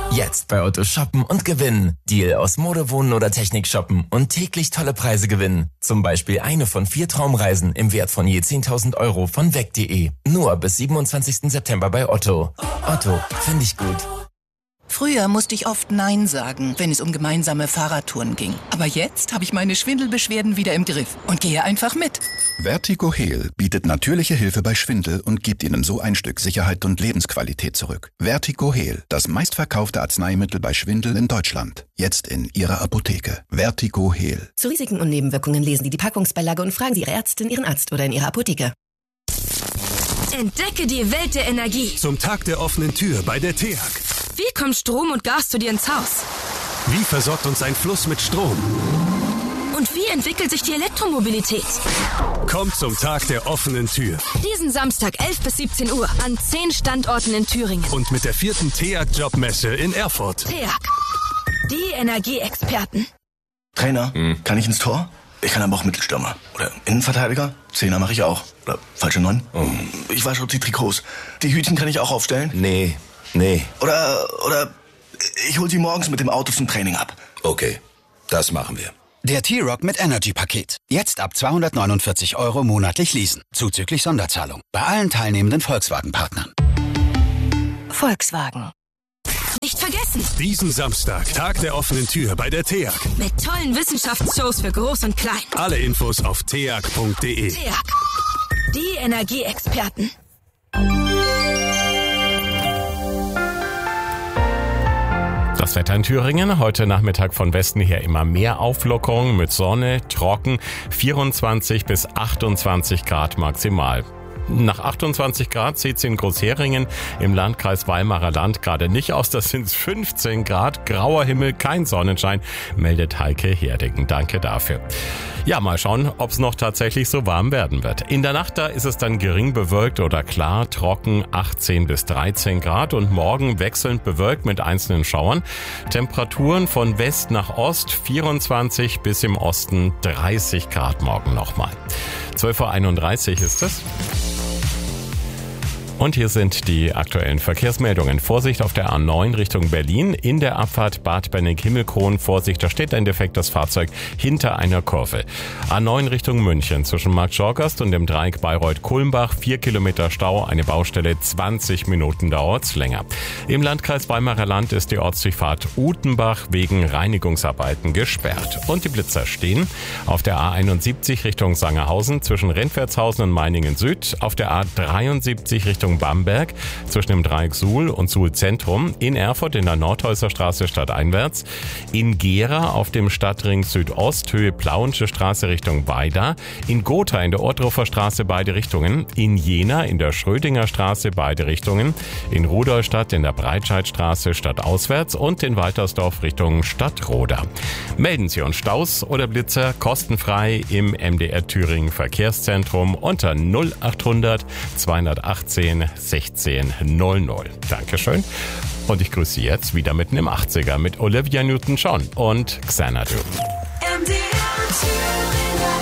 Jetzt bei Otto shoppen und gewinnen. Deal aus Mode, Wohnen oder Technik shoppen und täglich tolle Preise gewinnen. Zum Beispiel eine von 4 Traumreisen im Wert von je 10.000 Euro von weg.de. Nur bis 27. September bei Otto. Otto, finde ich gut. Früher musste ich oft Nein sagen, wenn es um gemeinsame Fahrradtouren ging. Aber jetzt habe ich meine Schwindelbeschwerden wieder im Griff und gehe einfach mit. Vertigo Heal bietet natürliche Hilfe bei Schwindel und gibt Ihnen so ein Stück Sicherheit und Lebensqualität zurück. Vertigo Heal, das meistverkaufte Arzneimittel bei Schwindel in Deutschland. Jetzt in Ihrer Apotheke. Vertigo Heal. Zu Risiken und Nebenwirkungen lesen Sie die Packungsbeilage und fragen Sie Ihre Ärztin, Ihren Arzt oder in Ihrer Apotheke. Entdecke die Welt der Energie. Zum Tag der offenen Tür bei der TEAG. Wie kommt Strom und Gas zu dir ins Haus? Wie versorgt uns ein Fluss mit Strom? Und wie entwickelt sich die Elektromobilität? Kommt zum Tag der offenen Tür. Diesen Samstag 11 bis 17 Uhr an 10 Standorten in Thüringen. Und mit der 4. TEAG-Jobmesse in Erfurt. TEAG, die Energieexperten. Trainer, kann ich ins Tor? Ich kann aber auch Mittelstürmer. Oder Innenverteidiger? Zehner mache ich auch. Oder falsche 9. Ich wasche die Trikots. Die Hütchen kann ich auch aufstellen? Nee. Oder ich hol sie morgens mit dem Auto zum Training ab. Okay, das machen wir. Der T-Rock mit Energy-Paket. Jetzt ab 249 € monatlich leasen. Zuzüglich Sonderzahlung. Bei allen teilnehmenden Volkswagen-Partnern. Volkswagen. Nicht vergessen. Diesen Samstag, Tag der offenen Tür bei der TEAG. Mit tollen Wissenschaftsshows für Groß und Klein. Alle Infos auf teag.de. TEAG, die Energieexperten. Das Wetter in Thüringen, heute Nachmittag von Westen her immer mehr Auflockerung mit Sonne, trocken, 24 bis 28 Grad maximal. Nach 28 Grad sieht es in Großheringen im Landkreis Weimarer Land gerade nicht aus. Das sind 15 Grad, grauer Himmel, kein Sonnenschein, meldet Heike Herdegen. Danke dafür. Ja, mal schauen, ob es noch tatsächlich so warm werden wird. In der Nacht da ist es dann gering bewölkt oder klar, trocken, 18 bis 13 Grad und morgen wechselnd bewölkt mit einzelnen Schauern. Temperaturen von West nach Ost, 24 bis im Osten 30 Grad morgen nochmal. 12:31 Uhr ist es. Und hier sind die aktuellen Verkehrsmeldungen. Vorsicht auf der A9 Richtung Berlin. In der Abfahrt Bad Bennig-Himmelkron. Vorsicht, da steht ein defektes Fahrzeug hinter einer Kurve. A9 Richtung München zwischen Markt Schorgast und dem Dreieck Bayreuth-Kulmbach. 4 Kilometer Stau, eine Baustelle, 20 Minuten dauert's länger. Im Landkreis Weimarer Land ist die Ortsdurchfahrt Utenbach wegen Reinigungsarbeiten gesperrt. Und die Blitzer stehen auf der A71 Richtung Sangerhausen zwischen Rentwertshausen und Meiningen Süd. Auf der A73 Richtung Bamberg zwischen dem Dreieck Suhl und Suhl Zentrum, in Erfurt in der Nordhäuser Straße stadteinwärts, in Gera auf dem Stadtring Südost Höhe Plauensche Straße Richtung Weida, in Gotha in der Ohrdruffer Straße beide Richtungen, in Jena in der Schrödinger Straße beide Richtungen, in Rudolstadt in der Breitscheidstraße stadtauswärts und in Waltersdorf Richtung Stadtroda. Melden Sie uns Staus oder Blitzer kostenfrei im MDR Thüringen Verkehrszentrum unter 0800 218 1600. Dankeschön. Und ich grüße Sie jetzt wieder mitten im 80er mit Olivia Newton-John und Xanadu.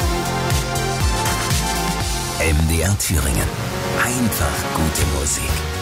MDR Thüringen. Einfach gute Musik.